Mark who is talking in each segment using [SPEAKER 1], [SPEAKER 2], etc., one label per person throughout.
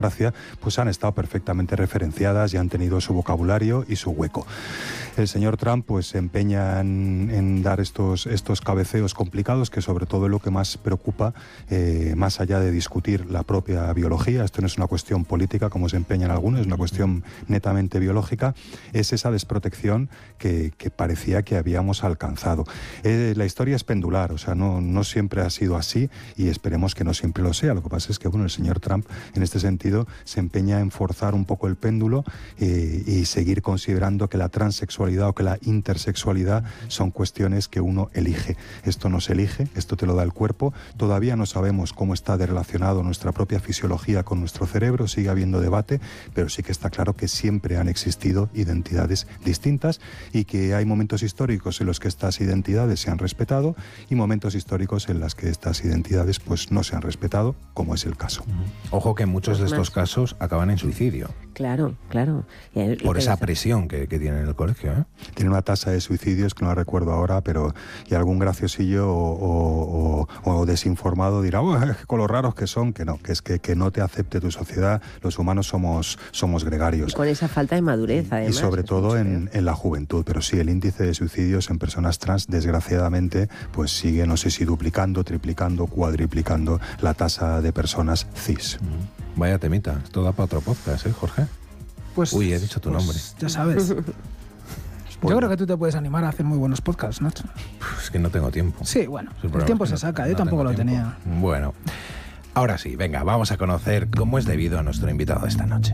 [SPEAKER 1] pues han estado perfectamente referenciadas y han tenido su vocabulario y su hueco. El señor Trump pues se empeña en dar estos cabeceos complicados, que sobre todo es lo que más preocupa, más allá de discutir la propia biología. Esto no es una cuestión política como se empeñan algunos, es una cuestión netamente biológica, es esa desprotección que parecía que habíamos alcanzado. La historia es pendular, o sea, no siempre ha sido así y esperemos que no siempre lo sea. Lo que pasa es que el señor Trump en este sentido se empeña en forzar un poco el péndulo y seguir considerando que la transexualidad o que la intersexualidad son cuestiones que uno elige. Esto no se elige, esto te lo da el cuerpo. Todavía no sabemos cómo está relacionado nuestra propia fisiología con nuestro cerebro, sigue habiendo debate, pero sí que está claro que siempre han existido identidades distintas y que hay momentos históricos en los que estas identidades se han respetado y momentos históricos en los que estas identidades pues no se han respetado, como es el caso.
[SPEAKER 2] Ojo que muchos de estos casos acaban en suicidio.
[SPEAKER 3] Claro.
[SPEAKER 2] Por esa presión que tienen en el colegio, ¿eh?
[SPEAKER 1] Tiene una tasa de suicidios que no la recuerdo ahora, pero y algún graciosillo o desinformado dirá, con lo raros que son, que no, que es que no te acepte tu sociedad. Los humanos somos gregarios.
[SPEAKER 3] Y con esa falta de madurez, además.
[SPEAKER 1] Y sobre todo en la juventud. Pero sí, el índice de suicidios en personas trans, desgraciadamente, pues sigue, no sé si duplicando, triplicando, cuadriplicando la tasa de personas cis.
[SPEAKER 2] Vaya temita, esto da para otro podcast, ¿eh, Jorge?
[SPEAKER 4] Pues,
[SPEAKER 2] uy, he dicho tu nombre.
[SPEAKER 4] Ya sabes. Yo creo que tú te puedes animar a hacer muy buenos podcasts, Nacho.
[SPEAKER 2] Es que no tengo tiempo.
[SPEAKER 4] Sí, bueno, el tiempo se saca, yo tampoco lo tenía.
[SPEAKER 2] Bueno, ahora sí, venga, vamos a conocer cómo es debido a nuestro invitado de esta noche.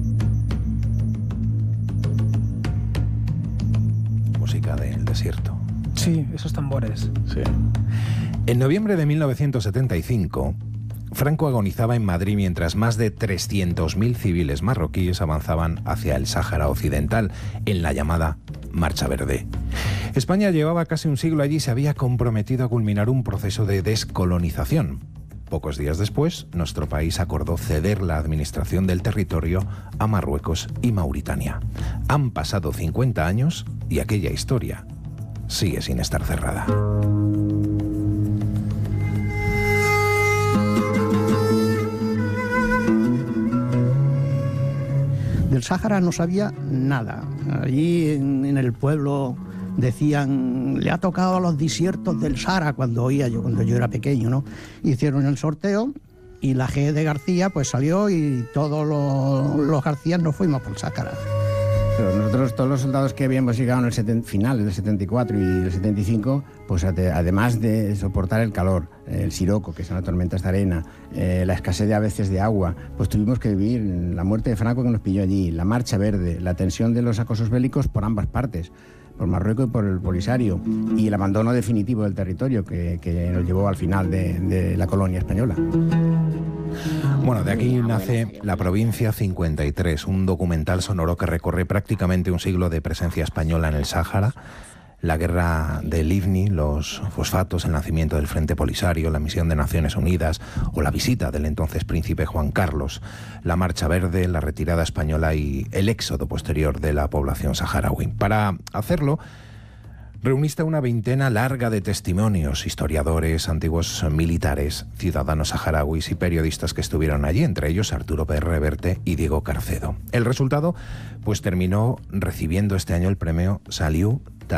[SPEAKER 2] Música del desierto.
[SPEAKER 4] Sí, esos tambores.
[SPEAKER 2] Sí. En noviembre de 1975... Franco agonizaba en Madrid mientras más de 300.000 civiles marroquíes avanzaban hacia el Sáhara Occidental en la llamada Marcha Verde. España llevaba casi un siglo allí y se había comprometido a culminar un proceso de descolonización. Pocos días después, nuestro país acordó ceder la administración del territorio a Marruecos y Mauritania. Han pasado 50 años y aquella historia sigue sin estar cerrada.
[SPEAKER 5] Del Sáhara no sabía nada. Allí en el pueblo decían, le ha tocado a los desiertos del Sáhara, cuando yo era pequeño, ¿no? Hicieron el sorteo y la G de García pues salió y todos los Garcías nos fuimos por el Sáhara.
[SPEAKER 6] Pero nosotros, todos los soldados que habíamos llegado en el finales del 74 y el 75, pues además de soportar el calor, el siroco, que son las tormentas de arena, la escasez a veces de agua, pues tuvimos que vivir la muerte de Franco que nos pilló allí, la Marcha Verde, la tensión de los acosos bélicos por ambas partes, por Marruecos y por el Polisario, y el abandono definitivo del territorio que nos llevó al final de la colonia española.
[SPEAKER 2] Bueno, de aquí nace La Provincia 53, un documental sonoro que recorre prácticamente un siglo de presencia española en el Sáhara, la guerra del Ifni, los fosfatos, el nacimiento del Frente Polisario, la misión de Naciones Unidas o la visita del entonces príncipe Juan Carlos, la Marcha Verde, la retirada española y el éxodo posterior de la población saharaui. Para hacerlo, reuniste una veintena larga de testimonios, historiadores, antiguos militares, ciudadanos saharauis y periodistas que estuvieron allí, entre ellos Arturo Pérez Reverte y Diego Carcedo. El resultado, pues terminó recibiendo este año el premio Saliu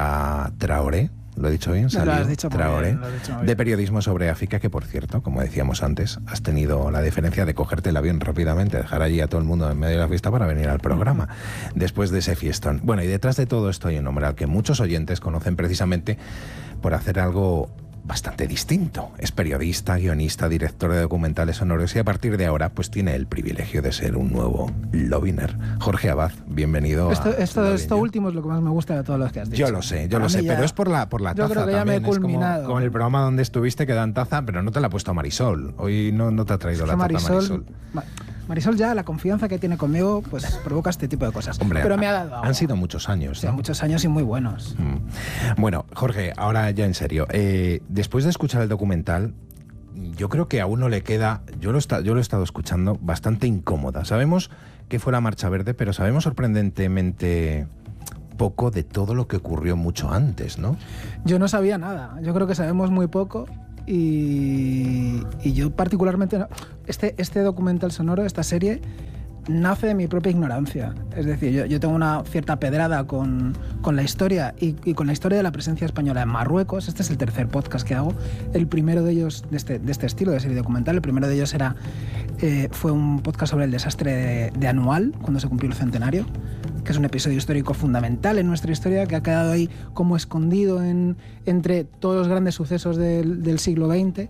[SPEAKER 2] Traoré, ¿lo he dicho bien?
[SPEAKER 4] No, lo has dicho
[SPEAKER 2] Traoré,
[SPEAKER 4] muy bien.
[SPEAKER 2] de periodismo sobre África, que por cierto, como decíamos antes, has tenido la deferencia de cogértela bien rápidamente, dejar allí a todo el mundo en medio de la fiesta para venir al programa, después de ese fiestón. Bueno, y detrás de todo esto hay un hombre al que muchos oyentes conocen precisamente por hacer algo bastante distinto. Es periodista, guionista, director de documentales sonoros y a partir de ahora pues tiene el privilegio de ser un nuevo Lobiner. Jorge Abad, bienvenido.
[SPEAKER 4] Esto último es lo que más me gusta de todos los que has dicho.
[SPEAKER 2] Yo lo sé, pero es por la taza.
[SPEAKER 4] Yo creo que ya
[SPEAKER 2] también.
[SPEAKER 4] me he culminado.
[SPEAKER 2] Es como el programa donde estuviste que dan taza, pero no te la ha puesto Marisol. Hoy no te ha traído la taza Marisol.
[SPEAKER 4] Marisol ya, la confianza que tiene conmigo, pues provoca este tipo de cosas.
[SPEAKER 2] Hombre,
[SPEAKER 4] pero me ha dado agua.
[SPEAKER 2] Han sido muchos años, ¿no?
[SPEAKER 4] Sí, muchos años y muy buenos.
[SPEAKER 2] Bueno, Jorge, ahora ya en serio. Después de escuchar el documental, yo creo que a uno le queda, yo lo he estado escuchando, bastante incómoda. Sabemos que fue la Marcha Verde, pero sabemos sorprendentemente poco de todo lo que ocurrió mucho antes, ¿no?
[SPEAKER 4] Yo no sabía nada. Yo creo que sabemos muy poco. y yo particularmente... Este documental sonoro, esta serie, nace de mi propia ignorancia. Es decir, yo tengo una cierta pedrada con la historia y con la historia de la presencia española en Marruecos. Este es el tercer podcast que hago. El primero de ellos, de este estilo de serie documental, el primero de ellos fue un podcast sobre el desastre de Anual, cuando se cumplió el centenario, que es un episodio histórico fundamental en nuestra historia, que ha quedado ahí como escondido entre todos los grandes sucesos del siglo XX.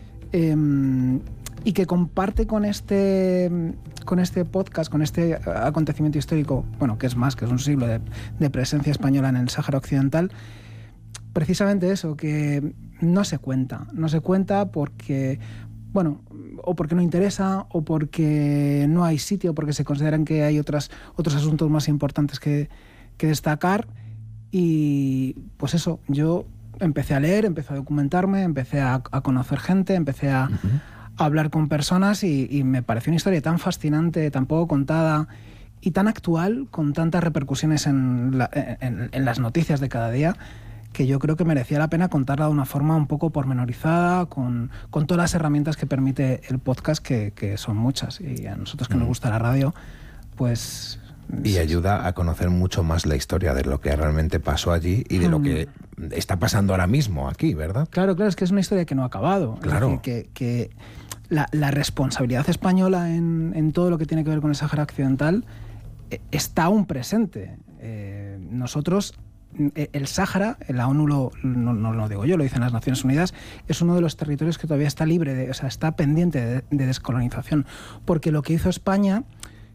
[SPEAKER 4] Y que comparte con este podcast, con este acontecimiento histórico, bueno, que es un siglo de presencia española en el Sáhara Occidental, precisamente eso, que no se cuenta porque, bueno, o porque no interesa, o porque no hay sitio, porque se consideran que hay otros asuntos más importantes que destacar. Y pues eso, yo empecé a leer, empecé a documentarme, empecé a conocer gente, empecé a hablar con personas y me pareció una historia tan fascinante, tan poco contada y tan actual, con tantas repercusiones en las noticias de cada día, que yo creo que merecía la pena contarla de una forma un poco pormenorizada, con todas las herramientas que permite el podcast, que son muchas. Y a nosotros que nos gusta la radio, pues...
[SPEAKER 2] Y ayuda a conocer mucho más la historia de lo que realmente pasó allí y de lo que está pasando ahora mismo aquí, ¿verdad? Claro,
[SPEAKER 4] es que es una historia que no ha acabado.
[SPEAKER 2] Claro.
[SPEAKER 4] Es decir, que la responsabilidad española en todo lo que tiene que ver con el Sáhara Occidental está aún presente. Nosotros, el Sáhara, la ONU no lo digo yo, lo dicen las Naciones Unidas, es uno de los territorios que todavía está libre, está pendiente de descolonización. Porque lo que hizo España...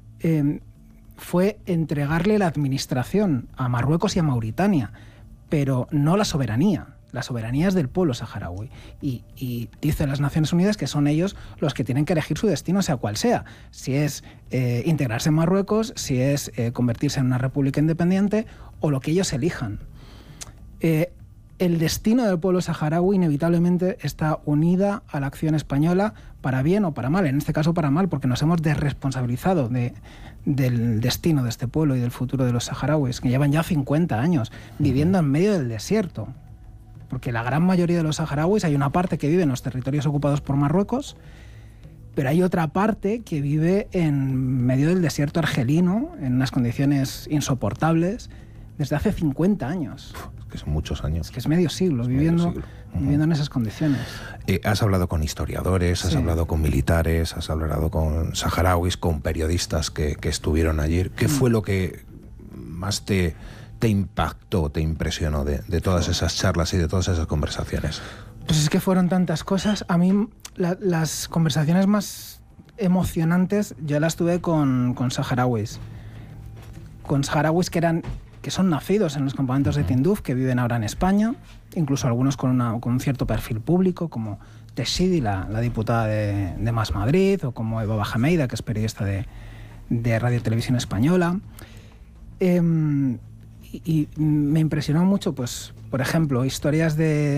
[SPEAKER 4] fue entregarle la administración a Marruecos y a Mauritania, pero no la soberanía. La soberanía es del pueblo saharaui. Y dicen las Naciones Unidas que son ellos los que tienen que elegir su destino, sea cual sea. Si es integrarse en Marruecos, si es convertirse en una república independiente o lo que ellos elijan. El destino del pueblo saharaui inevitablemente está unida a la acción española, para bien o para mal. En este caso para mal, porque nos hemos desresponsabilizado del destino de este pueblo y del futuro de los saharauis, que llevan ya 50 años viviendo en medio del desierto. Porque la gran mayoría de los saharauis, hay una parte que vive en los territorios ocupados por Marruecos, pero hay otra parte que vive en medio del desierto argelino, en unas condiciones insoportables, desde hace 50 años.
[SPEAKER 2] Que son muchos años.
[SPEAKER 4] Es que es medio siglo viviendo en esas condiciones.
[SPEAKER 2] Has hablado con historiadores, has hablado con militares, has hablado con saharauis, con periodistas que estuvieron allí. ¿Qué fue lo que más te impactó, te impresionó de todas esas charlas y de todas esas conversaciones?
[SPEAKER 4] Pues es que fueron tantas cosas. A mí las conversaciones más emocionantes yo las tuve con saharauis. Con saharauis que son nacidos en los campamentos de Tinduf, que viven ahora en España, incluso algunos con un cierto perfil público, como Teshidi, la diputada de Más Madrid, o como Eva Bajameida, que es periodista de Radio y Televisión Española. Y me impresionó mucho, pues, por ejemplo, historias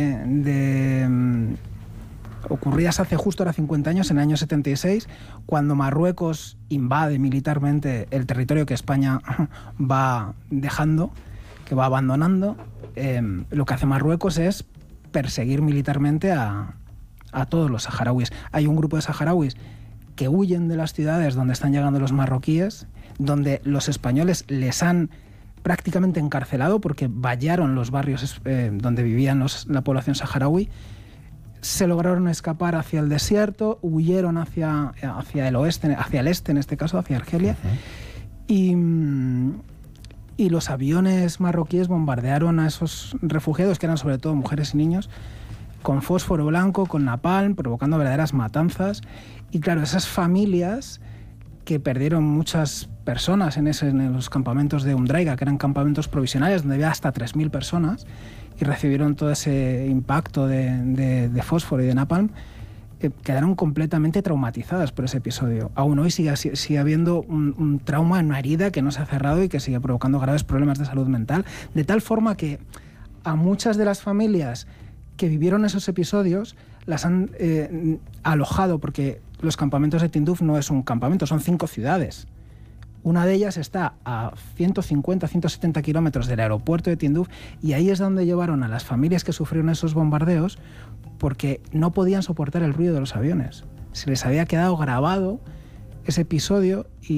[SPEAKER 4] ocurridas hace justo ahora 50 años, en el año 76, cuando Marruecos invade militarmente el territorio que España va dejando, que va abandonando. Lo que hace Marruecos es perseguir militarmente a todos los saharauis. Hay un grupo de saharauis que huyen de las ciudades donde están llegando los marroquíes, donde los españoles les han prácticamente encarcelado porque vallaron los barrios donde vivían la población saharaui. Se lograron escapar hacia el desierto, huyeron hacia el oeste, hacia el este en este caso, hacia Argelia, y los aviones marroquíes bombardearon a esos refugiados, que eran sobre todo mujeres y niños, con fósforo blanco, con napalm, provocando verdaderas matanzas. Y claro, esas familias que perdieron muchas personas en los campamentos de Umdraiga, que eran campamentos provisionales donde había hasta 3.000 personas, y recibieron todo ese impacto de fósforo y de napalm, quedaron completamente traumatizadas por ese episodio. Aún hoy sigue habiendo un trauma, una herida que no se ha cerrado y que sigue provocando graves problemas de salud mental, de tal forma que a muchas de las familias que vivieron esos episodios las han alojado, porque los campamentos de Tinduf no es un campamento, son 5 ciudades. Una de ellas está a 150, 170 kilómetros del aeropuerto de Tinduf, y ahí es donde llevaron a las familias que sufrieron esos bombardeos porque no podían soportar el ruido de los aviones. Se les había quedado grabado ese episodio y